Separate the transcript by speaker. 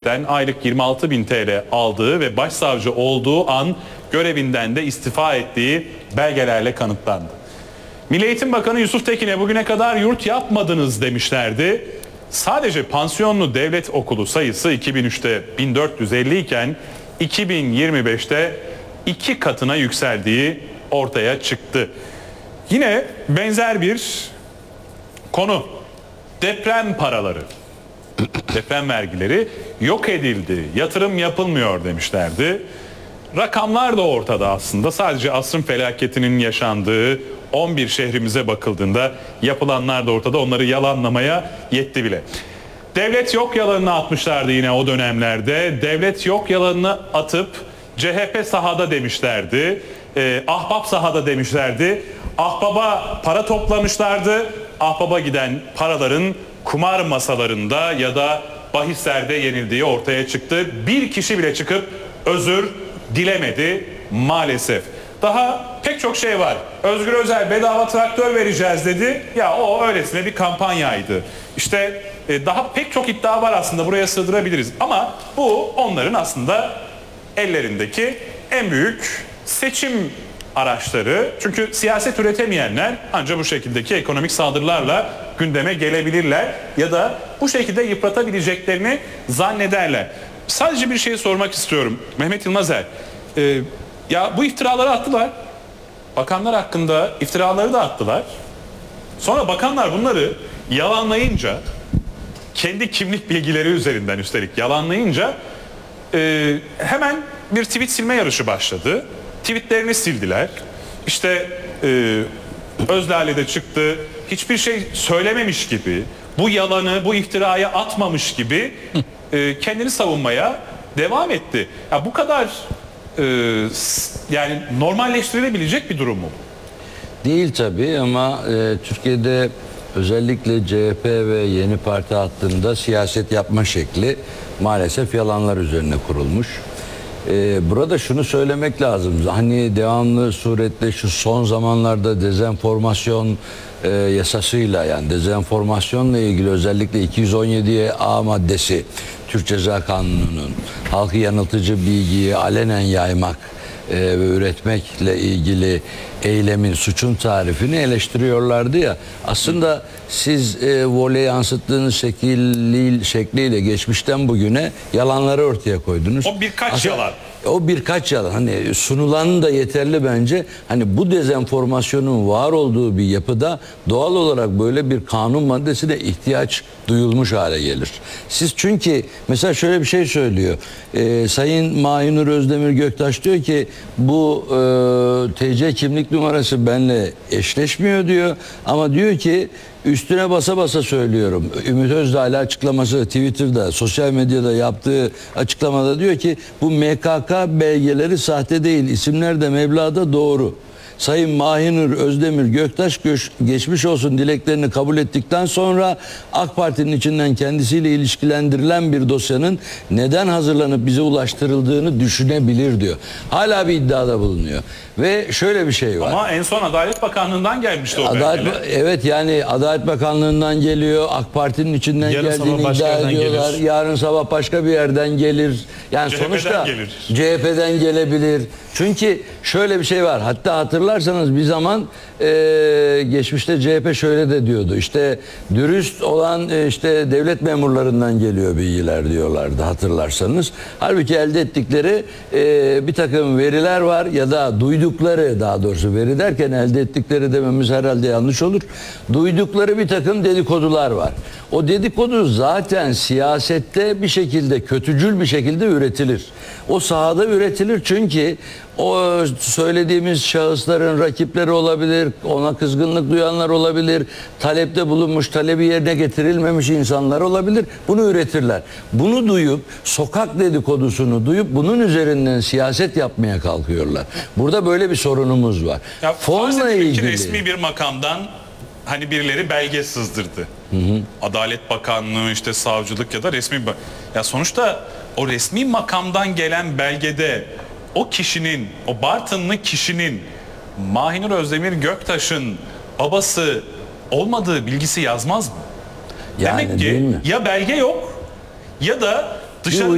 Speaker 1: devletten aylık 26.000 TL aldığı ve başsavcı olduğu an görevinden de istifa ettiği belgelerle kanıtlandı. Milli Eğitim Bakanı Yusuf Tekin'e bugüne kadar yurt yapmadınız demişlerdi. Sadece pansiyonlu devlet okulu sayısı 2003'te 1450 iken 2025'te 2 katına yükseldiği ortaya çıktı. Yine benzer bir konu. Deprem paraları, deprem vergileri yok edildi, yatırım yapılmıyor demişlerdi. Rakamlar da ortada aslında. Sadece asrın felaketinin yaşandığı 11 şehrimize bakıldığında yapılanlar da ortada. Onları yalanlamaya yetti bile. Devlet yok yalanını atmışlardı yine o dönemlerde. Devlet yok yalanını atıp CHP sahada demişlerdi. Ahbap sahada demişlerdi. Ahbaba para toplamışlardı. Ahbaba giden paraların kumar masalarında ya da bahislerde yenildiği ortaya çıktı. Bir kişi bile çıkıp özür dilemedi maalesef. Daha pek çok şey var. Özgür Özel bedava traktör vereceğiz dedi. Ya o öylesine bir kampanyaydı. İşte daha pek çok iddia var aslında, buraya sığdırabiliriz. Ama bu onların aslında ellerindeki en büyük seçim araçları. Çünkü siyaset üretemeyenler ancak bu şekildeki ekonomik saldırılarla gündeme gelebilirler ya da bu şekilde yıpratabileceklerini zannederler. Sadece bir şey sormak istiyorum. Mehmet Yılmazer, ya bu iftiraları attılar. Bakanlar hakkında iftiraları da attılar. Sonra bakanlar bunları yalanlayınca, kendi kimlik bilgileri üzerinden üstelik yalanlayınca hemen bir tweet silme yarışı başladı. Tweetlerini sildiler. İşte Özlale de çıktı. Hiçbir şey söylememiş gibi, bu yalanı, bu iftirayı atmamış gibi kendini savunmaya devam etti. Ya bu kadar yani normalleştirilebilecek bir durum mu?
Speaker 2: Değil tabii ama Türkiye'de özellikle CHP ve yeni parti hattında siyaset yapma şekli maalesef yalanlar üzerine kurulmuş. Burada şunu söylemek lazım. Hani devamlı suretle şu son zamanlarda dezenformasyon yasasıyla, yani dezenformasyonla ilgili özellikle 217A maddesi Türk Ceza Kanunu'nun halkı yanıltıcı bilgiyi alenen yaymak ve üretmekle ilgili eylemin, suçun tarifini eleştiriyorlardı ya. Aslında siz voley yansıttığınız şekliyle geçmişten bugüne yalanları ortaya koydunuz.
Speaker 1: O birkaç yalan.
Speaker 2: O birkaç yalan. Hani sunulanın da yeterli bence. Hani bu dezenformasyonun var olduğu bir yapıda doğal olarak böyle bir kanun maddesine ihtiyaç duyulmuş hale gelir. Siz çünkü mesela şöyle bir şey söylüyor. Sayın Mahinur Özdemir Göktaş diyor ki bu TC kimlik numarası benimle eşleşmiyor diyor. Ama diyor ki üstüne basa basa söylüyorum. Ümit Özdağ'la açıklaması Twitter'da, sosyal medyada yaptığı açıklamada diyor ki bu MKK belgeleri sahte değil, isimler de meblağda doğru. Sayın Mahinur Özdemir Göktaş geçmiş olsun dileklerini kabul ettikten sonra AK Parti'nin içinden kendisiyle ilişkilendirilen bir dosyanın neden hazırlanıp bize ulaştırıldığını düşünebilir diyor. Hala bir iddiada bulunuyor. Ve şöyle bir şey var.
Speaker 1: Ama en son Adalet Bakanlığı'ndan gelmişti o belgeler.
Speaker 2: Evet, yani Adalet Bakanlığı'ndan geliyor. AK Parti'nin içinden
Speaker 1: yarın
Speaker 2: geldiğini iddia ediyorlar.
Speaker 1: gelir.
Speaker 2: Yarın sabah başka bir yerden gelir. Yani
Speaker 1: CHP'den
Speaker 2: sonuçta
Speaker 1: gelir.
Speaker 2: CHP'den gelebilir. Çünkü şöyle bir şey var. Hatta hatırlarsanız bir zaman geçmişte CHP şöyle de diyordu. İşte dürüst olan işte devlet memurlarından geliyor bilgiler diyorlardı, hatırlarsanız. Halbuki elde ettikleri bir takım veriler var ya da duydukları, daha doğrusu veri derken elde ettikleri dememiz herhalde yanlış olur. Duydukları bir takım dedikodular var. O dedikodu zaten siyasette bir şekilde, kötücül bir şekilde üretilir. O sahada üretilir çünkü o söylediğimiz şahısların rakipleri olabilir, ona kızgınlık duyanlar olabilir, talepte bulunmuş, talebi yerine getirilmemiş insanlar olabilir. Bunu üretirler. Bunu duyup, sokak dedikodusunu duyup bunun üzerinden siyaset yapmaya kalkıyorlar. Burada böyle bir sorunumuz var.
Speaker 1: Ya,
Speaker 2: fonla ilgili
Speaker 1: resmi bir makamdan hani birileri belge sızdırdı. Adalet Bakanlığı, işte savcılık ya da resmi ya sonuçta o resmi makamdan gelen belgede o kişinin, o Bartınlı kişinin Mahinur Özdemir Göktaş'ın babası olmadığı bilgisi yazmaz mı?
Speaker 2: Yani,
Speaker 1: demek ki ya belge yok ya da dışarı